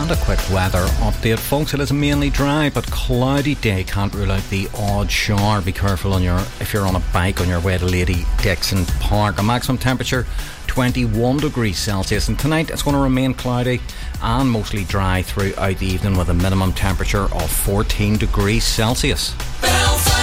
And a quick weather update, folks. It is a mainly dry but cloudy day. Can't rule out the odd shower. Be careful if you're on a bike on your way to Lady Dixon Park. A maximum temperature 21 degrees Celsius, and tonight it's going to remain cloudy and mostly dry throughout the evening with a minimum temperature of 14 degrees Celsius.